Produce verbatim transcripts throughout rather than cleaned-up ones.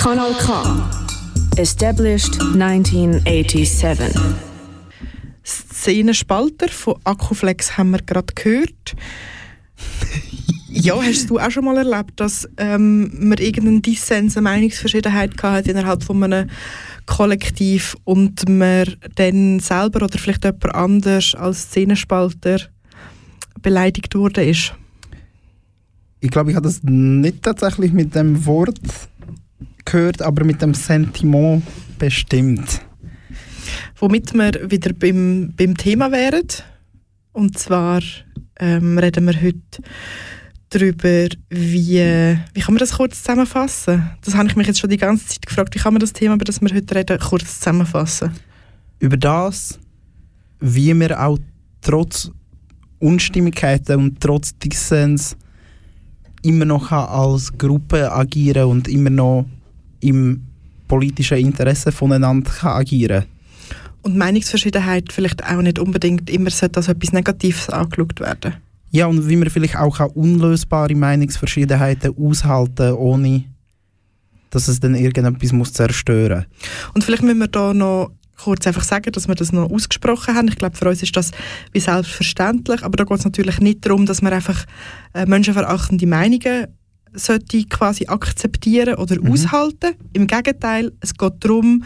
Kanal K. Established neunzehn siebenundachtzig. Szenenspalter von Akkuflex haben wir gerade gehört. Ja, hast du auch schon mal erlebt, dass ähm, man irgendeinen Dissens, eine Meinungsverschiedenheit hatte innerhalb von einem Kollektiv und man dann selber oder vielleicht jemand anders als Szenenspalter beleidigt worden ist? Ich glaube, ich habe das nicht tatsächlich mit dem Wort gehört, aber mit dem Sentiment bestimmt. Womit wir wieder beim, beim Thema wären. Und zwar ähm, reden wir heute darüber, wie, wie kann man das kurz zusammenfassen? Das habe ich mich jetzt schon die ganze Zeit gefragt. Wie kann man das Thema, über das wir heute reden, kurz zusammenfassen? Über das, wie wir auch trotz Unstimmigkeiten und trotz Dissens immer noch als Gruppe agieren und immer noch im politischen Interesse voneinander agieren kann. Und Meinungsverschiedenheit vielleicht auch nicht unbedingt immer sollte als etwas Negatives angeschaut werden. Ja, und wie man vielleicht auch unlösbare Meinungsverschiedenheiten aushalten, ohne dass es dann irgendetwas muss zerstören muss. Und vielleicht müssen wir da noch kurz einfach sagen, dass wir das noch ausgesprochen haben. Ich glaube, für uns ist das wie selbstverständlich, aber da geht es natürlich nicht darum, dass man einfach äh, menschenverachtende Meinungen sollte quasi akzeptieren oder mhm. aushalten. Im Gegenteil, es geht darum,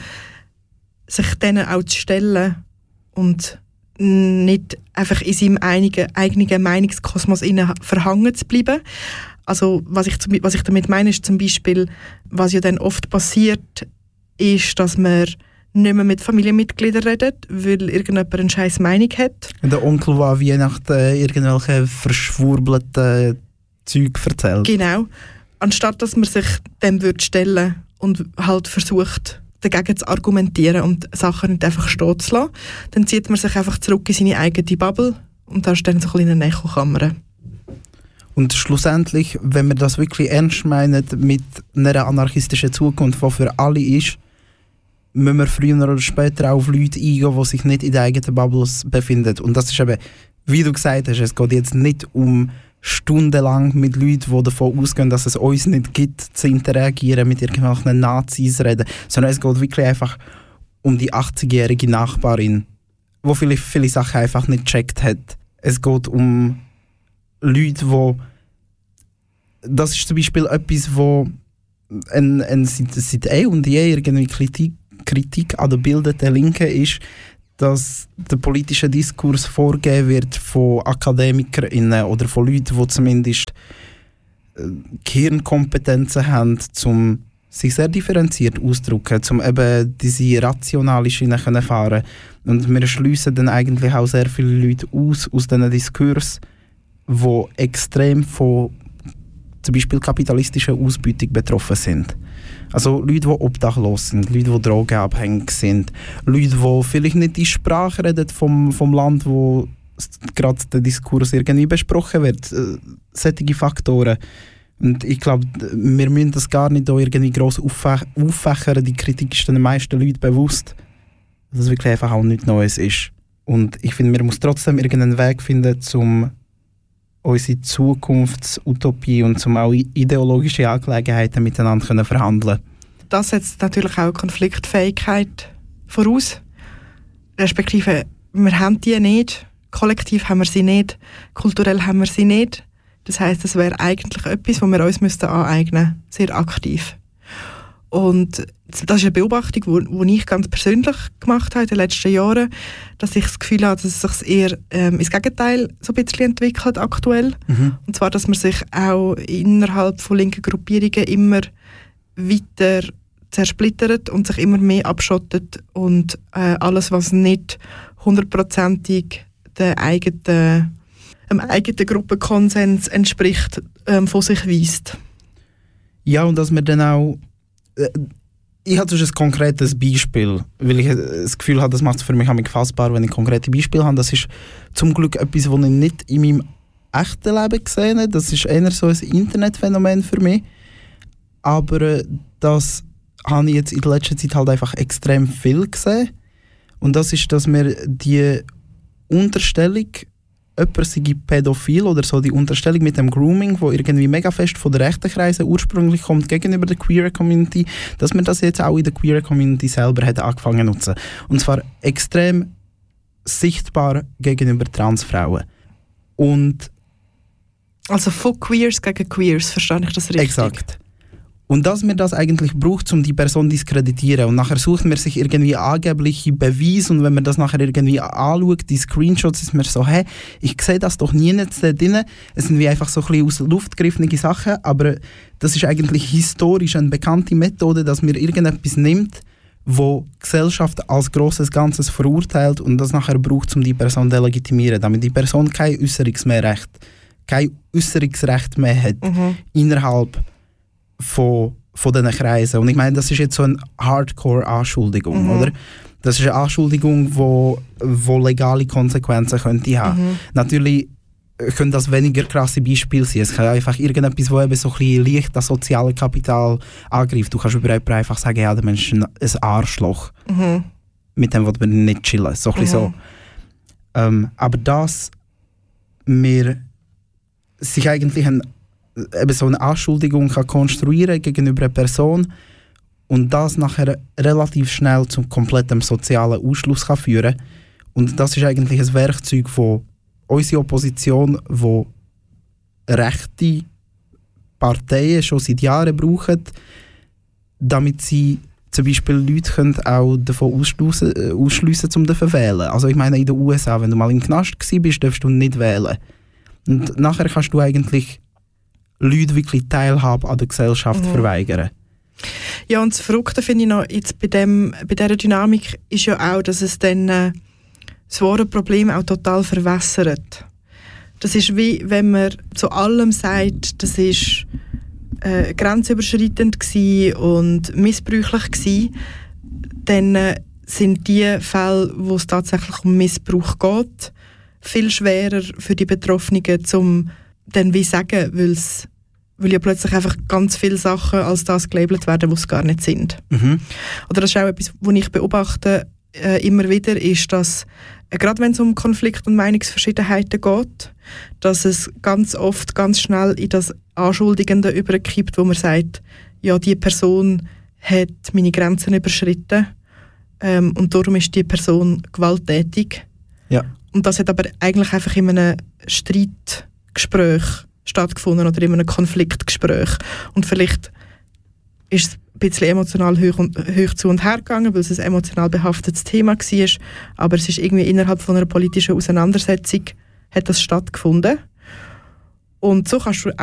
sich denen auch zu stellen und nicht einfach in seinem eigenen, eigenen Meinungskosmos verhangen zu bleiben. Also was ich, was ich damit meine, ist zum Beispiel, was ja dann oft passiert, ist, dass man nicht mehr mit Familienmitgliedern redet, weil irgendjemand eine scheiß Meinung hat. Und der Onkel, der an Weihnachten irgendwelche verschwurbelten Zeug erzählt. Genau. Anstatt dass man sich dem würde stellen und halt versucht, dagegen zu argumentieren und Sachen nicht einfach stehen zu lassen, dann zieht man sich einfach zurück in seine eigene Bubble und da ist dann so ein bisschen eine Echokammer. Und schlussendlich, wenn wir das wirklich ernst meinen mit einer anarchistischen Zukunft, die für alle ist, müssen wir früher oder später auch auf Leute eingehen, die sich nicht in den eigenen Bubbles befinden. Und das ist eben, wie du gesagt hast, es geht jetzt nicht um stundenlang mit Leuten, die davon ausgehen, dass es uns nicht gibt, zu interagieren, mit irgendwelchen Nazis reden, sondern es geht wirklich einfach um die achtzigjährige Nachbarin, die vielleicht viele Sachen einfach nicht gecheckt hat. Es geht um Leute, die... Das ist zum Beispiel etwas, wo ein, ein, seit, seit eh und je irgendwie Kritik, Kritik an der bildenden Linken ist, dass der politische Diskurs vorgegeben wird von AkademikerInnen oder von Leuten, die zumindest äh, Gehirnkompetenzen haben, um sich sehr differenziert auszudrücken, um eben diese rationale Schiene zu fahren. Und wir schliessen dann eigentlich auch sehr viele Leute aus, aus diesen Diskurs, die extrem von zum Beispiel kapitalistischer Ausbeutung betroffen sind. Also Leute, die obdachlos sind, Leute, die drogenabhängig sind, Leute, die vielleicht nicht die Sprache reden vom, vom Land, wo gerade der Diskurs irgendwie besprochen wird. Äh, solche Faktoren. Und ich glaube, wir müssen das gar nicht irgendwie gross auffä- auffächern. Die Kritik ist den meisten Leuten bewusst, dass es wirklich einfach auch nichts Neues ist. Und ich finde, man muss trotzdem irgendeinen Weg finden, um unsere Zukunftsutopie und um auch ideologische Angelegenheiten miteinander können verhandeln. Das setzt natürlich auch Konfliktfähigkeit voraus. Respektive, wir haben die nicht, kollektiv haben wir sie nicht, kulturell haben wir sie nicht. Das heisst, das wäre eigentlich etwas, was wir uns müssten aneignen müssten, sehr aktiv. Und das ist eine Beobachtung, die, die ich ganz persönlich gemacht habe in den letzten Jahren, dass ich das Gefühl habe, dass es sich eher ähm, ins Gegenteil so ein bisschen entwickelt aktuell. Mhm. Und zwar, dass man sich auch innerhalb von linken Gruppierungen immer weiter zersplittert und sich immer mehr abschottet und äh, alles, was nicht hundertprozentig der eigenen, dem eigenen Gruppenkonsens entspricht, ähm, von sich weist. Ja, und dass man dann auch ich habe ein konkretes Beispiel, weil ich das Gefühl habe, das macht es für mich fassbar, wenn ich konkrete Beispiele habe. Das ist zum Glück etwas, das ich nicht in meinem echten Leben gesehen habe. Das ist eher so ein Internetphänomen für mich. Aber das habe ich jetzt in der letzten Zeit halt einfach extrem viel gesehen. Und das ist, dass wir die Unterstellung jemand sei pädophil oder so, die Unterstellung mit dem Grooming, wo irgendwie mega fest von den rechten Kreisen ursprünglich kommt gegenüber der Queer Community, dass man das jetzt auch in der Queer Community selber hat angefangen zu nutzen. Und zwar extrem sichtbar gegenüber Transfrauen. Und also von Queers gegen Queers, verstehe ich das richtig? Exakt. Und dass man das eigentlich braucht, um die Person zu diskreditieren. Und nachher sucht man sich irgendwie angebliche Beweise und wenn man das nachher irgendwie anschaut, die Screenshots, ist man so, hä, ich sehe das doch nie da drin. Es sind wie einfach so ein bisschen aus der Luft gegriffene Sachen, aber das ist eigentlich historisch eine bekannte Methode, dass man irgendetwas nimmt, wo die Gesellschaft als grosses Ganzes verurteilt und das nachher braucht, um die Person zu delegitimieren, damit die Person kein Äußerungsrecht, kein Äußerungsrecht mehr hat mhm. innerhalb von, von diesen Kreisen. Und ich meine, das ist jetzt so eine Hardcore-Anschuldigung, mhm. oder? Das ist eine Anschuldigung, die wo, wo legale Konsequenzen könnte haben. Mhm. Natürlich können das weniger krasse Beispiele sein. Es kann einfach irgendetwas, das eben so ein bisschen leicht das soziale Kapital angreift. Du kannst über jemanden einfach sagen, ja, der Mensch ist ein Arschloch. Mhm. Mit dem will man nicht chillen. So ein bisschen mhm. so. Ähm, aber dass wir sich eigentlich ein eben so eine Anschuldigung kann konstruieren gegenüber einer Person und das nachher relativ schnell zum kompletten sozialen Ausschluss kann führen. Und das ist eigentlich ein Werkzeug von unserer Opposition, wo rechte Parteien schon seit Jahren brauchen, damit sie zum Beispiel Leute können auch davon ausschliessen, äh, ausschliessen um zu wählen. Also ich meine, in den U S A, wenn du mal im Knast warst, darfst du nicht wählen. Und nachher kannst du eigentlich Leute wirklich Teilhabe an der Gesellschaft mhm. verweigern. Ja, und das Verrückte finde ich noch, jetzt bei, dem, bei dieser Dynamik ist ja auch, dass es dann äh, das wahre Problem auch total verwässert. Das ist wie, wenn man zu allem sagt, das ist äh, grenzüberschreitend gsi und missbräuchlich gsi, dann äh, sind die Fälle, wo es tatsächlich um Missbrauch geht, viel schwerer für die Betroffenen, um dann wie sagen, weil's, weil ja plötzlich einfach ganz viele Sachen als das gelabelt werden, was es gar nicht sind. Mhm. Oder das ist auch etwas, was ich beobachte äh, immer wieder, ist, dass äh, gerade wenn es um Konflikt- und Meinungsverschiedenheiten geht, dass es ganz oft ganz schnell in das Anschuldigende überkippt, wo man sagt, ja, die Person hat meine Grenzen überschritten ähm, und darum ist die Person gewalttätig. Ja. Und das hat aber eigentlich einfach in einem Streitgespräch stattgefunden oder in einem Konfliktgespräch. Und vielleicht ist es ein bisschen emotional hoch, und, hoch zu und her gegangen, weil es ein emotional behaftetes Thema war. Aber es ist irgendwie innerhalb von einer politischen Auseinandersetzung hat das stattgefunden. Und so kannst du